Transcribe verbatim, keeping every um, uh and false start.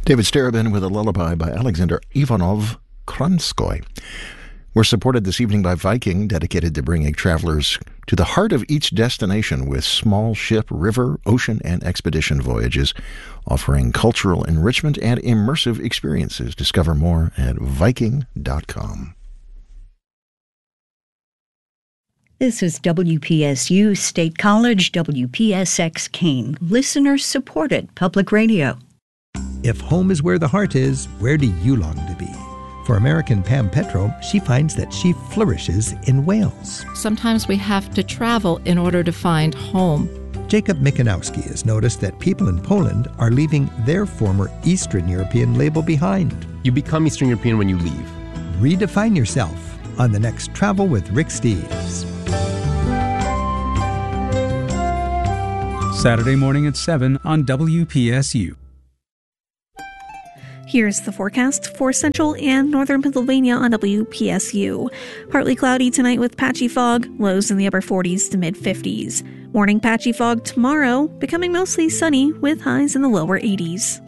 David Starobin with a lullaby by Alexander Ivanov Kranskoy. We're supported this evening by Viking, dedicated to bringing travelers to the heart of each destination with small ship, river, ocean, and expedition voyages, offering cultural enrichment and immersive experiences. Discover more at Viking dot com. This is W P S U State College, W P S X Keene, listener-supported public radio. If home is where the heart is, where do you long to be? For American Pam Petro, she finds that she flourishes in Wales. Sometimes we have to travel in order to find home. Jacob Mikanowski has noticed that people in Poland are leaving their former Eastern European label behind. You become Eastern European when you leave. Redefine yourself on the next Travel with Rick Steves. Saturday morning at seven on W P S U. Here's the forecast for central and northern Pennsylvania on W P S U. Partly cloudy tonight with patchy fog, lows in the upper forties to mid-fifties. Morning patchy fog tomorrow, becoming mostly sunny with highs in the lower eighties.